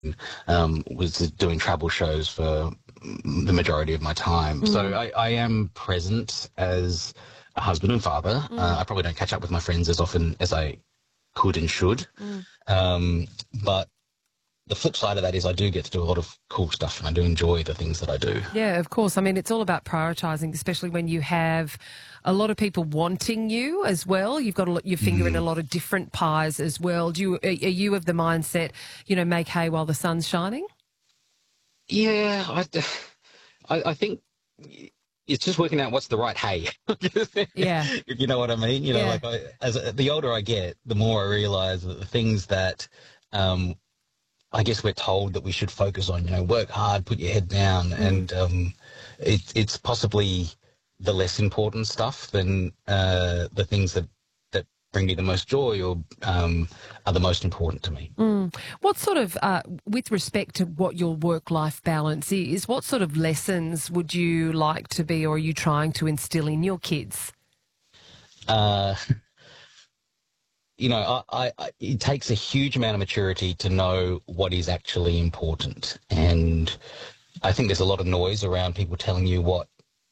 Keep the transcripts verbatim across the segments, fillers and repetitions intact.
um, was doing travel shows for the majority of my time. Mm. So I, I am present as a husband and father. Mm. Uh, I probably don't catch up with my friends as often as I could and should. Mm. Um, but the flip side of that is I do get to do a lot of cool stuff, and I do enjoy the things that I do. Yeah, of course. I mean, it's all about prioritising, especially when you have a lot of people wanting you as well. You've got a lot, your finger mm. in a lot of different pies as well. Do you, are you of the mindset, you know, make hay while the sun's shining? Yeah, I, I, I think it's just working out what's the right hay. Yeah. You know what I mean? You know, yeah. like I, as a, the older I get, the more I realise that the things that um, I guess we're told that we should focus on, you know, work hard, put your head down, mm. and um, it, it's possibly the less important stuff than uh, the things that, that bring me the most joy or um, are the most important to me. Mm. What sort of, uh, with respect to what your work-life balance is, what sort of lessons would you like to be, or are you trying to instill in your kids? Uh, you know, I, I, it takes a huge amount of maturity to know what is actually important. And I think there's a lot of noise around people telling you what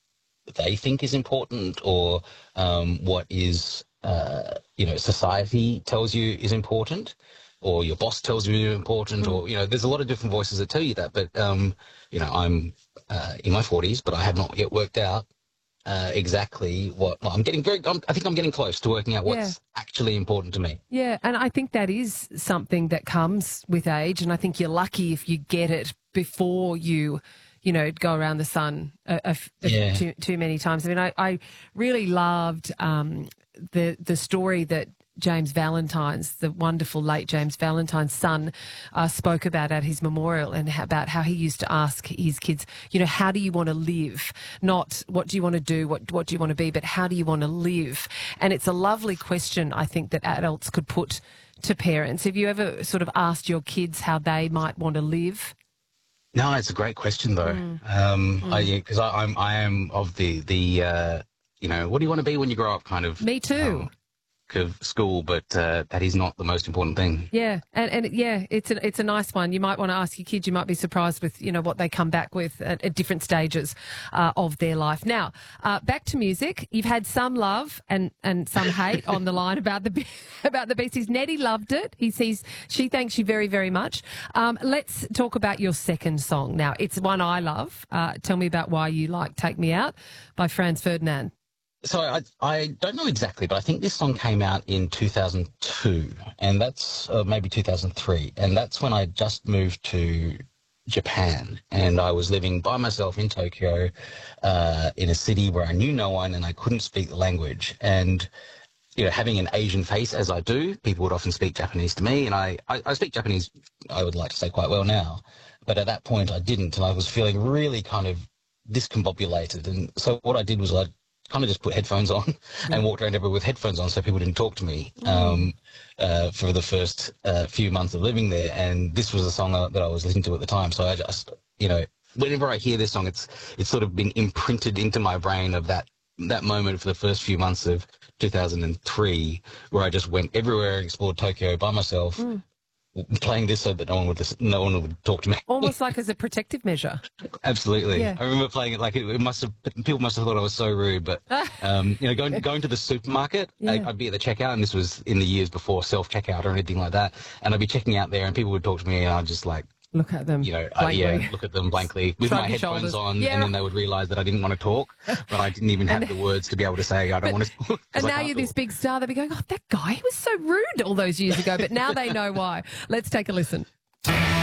they think is important, or um, what is, uh, you know, society tells you is important, or your boss tells you is important, mm. or, you know, there's a lot of different voices that tell you that. But, um, you know, I'm uh, in my forties, but I have not yet worked out uh, exactly what well, I'm getting very, I'm, I think I'm getting close to working out what's yeah. actually important to me. Yeah. And I think that is something that comes with age. And I think you're lucky if you get it before you, you know, go around the sun a, a, yeah. too, too many times. I mean, I, I really loved um, the the story that James Valentine's, the wonderful late James Valentine's son, uh, spoke about at his memorial, and how, about how he used to ask his kids, you know, how do you want to live? Not what do you want to do, what what do you want to be, but how do you want to live? And it's a lovely question, I think, that adults could put to parents. Have you ever sort of asked your kids how they might want to live? No, it's a great question though. Mm. Um, mm. I, because I, I'm, I am of the, the, uh, you know, what do you want to be when you grow up kind of. Me too. Um, of school, but uh, that is not the most important thing. Yeah, and, and yeah, it's a, it's a nice one. You might want to ask your kids, you might be surprised with, you know, what they come back with at, at different stages uh, of their life. Now, uh, back to music. You've had some love and, and some hate on the line about the about the Beasties. Nettie loved it. He sees, she thanks you very, very much. Um, let's talk about your second song. Now, it's one I love. Uh, tell me about why you like Take Me Out by Franz Ferdinand. So I, I don't know exactly, but I think this song came out in two thousand two, and that's uh, maybe two thousand three, and that's when I just moved to Japan, and I was living by myself in Tokyo, uh, in a city where I knew no one and I couldn't speak the language. And, you know, having an Asian face as I do, people would often speak Japanese to me, and I, I, I speak Japanese, I would like to say, quite well now, but at that point I didn't, and I was feeling really kind of discombobulated. And so what I did was I kind of just put headphones on mm. and walked around everywhere with headphones on so people didn't talk to me mm. um, uh, for the first uh, few months of living there. And this was a song that I was listening to at the time. So I just, you know, whenever I hear this song, it's it's sort of been imprinted into my brain of that that moment for the first few months of two thousand three, where I just went everywhere and explored Tokyo by myself, mm. playing this so that no one would listen, no one would talk to me. Almost like as a protective measure. Absolutely. Yeah. I remember playing it like it, it must have, people must have thought I was so rude, but, um, you know, going, going to the supermarket, yeah. I, I'd be at the checkout, and this was in the years before self-checkout or anything like that, and I'd be checking out there and people would talk to me and I'd just like, look at them. You know, uh, yeah, look at them blankly with Shrug my headphones shoulders. on, yeah. and then they would realise that I didn't want to talk, but I didn't even have the words to be able to say I don't but, want to talk. And now you're talk. This big star. They'd be going, oh, that guy, he was so rude all those years ago, but now they know why. Let's take a listen.